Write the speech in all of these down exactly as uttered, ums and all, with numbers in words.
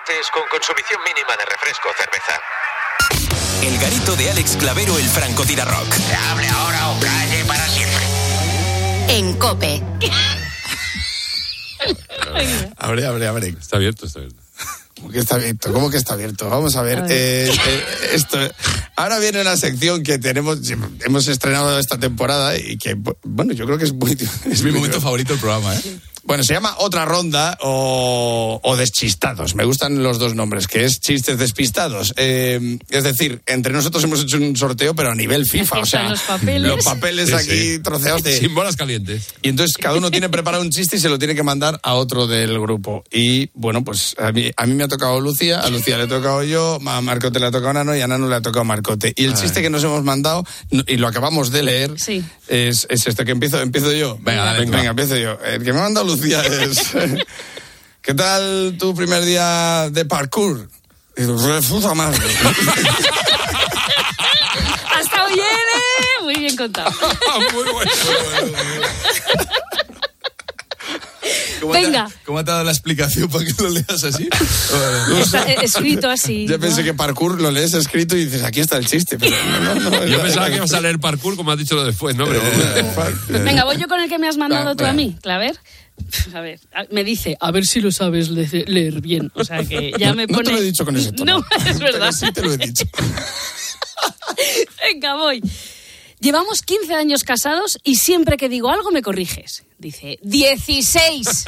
martes con consumición mínima de refresco o cerveza. El garito de Alex Clavero, el francotirador. Hable ahora o calle para siempre. En COPE. Abre, abre, abre. Está abierto, está abierto. ¿Cómo que está abierto? ¿Cómo que está abierto? Vamos a ver. A ver. Eh, eh, esto, ahora viene una sección que tenemos, hemos estrenado esta temporada y que, bueno, yo creo que es muy... Es, es mi momento favorito del programa, ¿eh? Bueno, se llama Otra Ronda o, o Deschistados. Me gustan los dos nombres, que es Chistes Despistados. Eh, es decir, entre nosotros hemos hecho un sorteo, pero a nivel FIFA. O sea, los papeles, los papeles sí, aquí sí. troceados de... Sin bolas calientes. Y entonces cada uno tiene preparado un chiste y se lo tiene que mandar a otro del grupo. Y, bueno, pues a mí, a mí me ha tocado Lucía, a Lucía le he tocado yo, a Marcote le ha tocado Nano y a Nano le ha tocado Marcote. Y el Ay. chiste que nos hemos mandado, y lo acabamos de leer, sí. es, es este que empiezo, empiezo yo. Venga, dale, venga, venga, empiezo yo. El que me ha mandado Lucía es... ¿Qué tal tu primer día de parkour? Y refusa más. Ha estado bien, ¿eh? Muy bien contado. Muy bueno. ¿Cómo Venga. Te, ¿Cómo te ha dado la explicación para que lo leas así? Está escrito así. Yo pensé ¿no? que parkour lo lees escrito y dices, aquí está el chiste. Pero no, no, no, yo pensaba que ibas a leer parkour como has dicho lo después, ¿no? Pero... Venga, voy yo con el que me has mandado tú a mí, Claver. A ver, me dice, a ver si lo sabes le- leer bien. O sea que ya me pone... No te lo he dicho con ese tono. No, es verdad. Pero sí te lo he dicho. Venga, voy. Llevamos quince años casados y siempre que digo algo me corriges. Dice, dieciséis.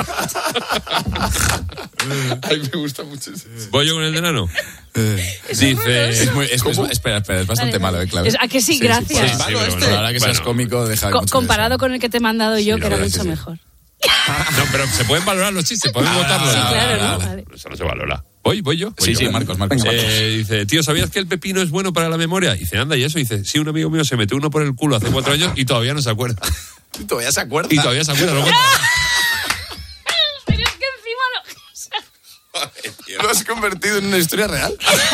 Ay, me gusta mucho ese. ¿Voy yo con el de Nano? Dice... Es muy, es, es, espera, espera, es bastante vale, malo, ¿eh, Clave? Es, ¿A que sí? Sí, Gracias. Sí, sí, sí, pero este. bueno, ahora que Bueno. seas cómico, deja Co- mucho comparado de con el que te he mandado yo, Sí, que era la verdad mucho que sí. mejor. No, pero se pueden valorar los chistes, podemos Ah, votarlos. Sí, Ah, claro, vale, ¿no? vale. Vale. Eso no se valora. ¿Voy? ¿Voy yo? Voy Sí, yo. sí, Marcos, Marcos. Eh, dice, tío, ¿sabías que el pepino es bueno para la memoria? Dice, anda, ¿y eso? Dice, sí, un amigo mío se metió uno por el culo hace cuatro años y todavía no se acuerda. Y todavía se acuerda. Y todavía se acuerda. Lo cuenta. Pero es que encima lo... ¿Lo has convertido en una historia real?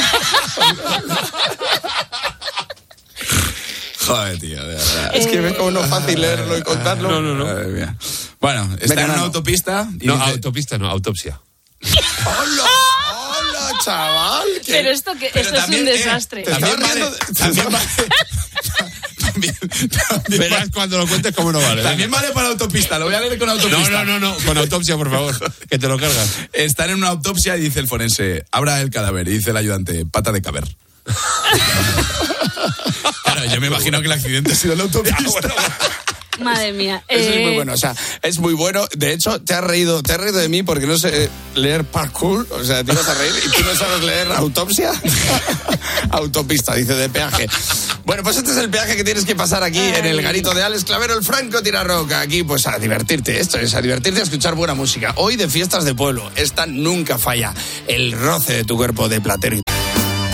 Joder, tío, de verdad. Es que ves como no es fácil leerlo y contarlo. No, no, no. Madre mía. Bueno, está Venga, en una Nano. autopista y No, dice- autopista, no, autopsia. ¡Hola! ¡Hola, chaval! ¿Qué? Pero esto, que, Pero esto también, es un eh, desastre. te- También Estaba vale, riendo de- también vale, también, también Verás vale- cuando lo cuentes cómo no vale. también vale para autopista, lo voy a leer con No, autopista. no, no, no, con autopsia, por favor, que te lo cargas. Están en una autopsia y dice el forense, abra el cadáver, y dice el ayudante, pata de caber. Claro, yo me imagino que el accidente ha sido en la autopista. Madre mía. Eso es muy Eh, bueno, o sea, es muy bueno. De hecho, te has reído, te has reído de mí porque no sé leer parkour, o sea, te ibas a reír y tú no sabes leer autopsia. Autopista, dice, de peaje. Bueno, pues este es el peaje que tienes que pasar aquí Ay. en el garito de Alex Clavero, el Franco Tirarroca. Aquí, pues a divertirte, esto es, a divertirte, a escuchar buena música. Hoy de fiestas de pueblo, esta nunca falla. El roce de tu cuerpo de platero.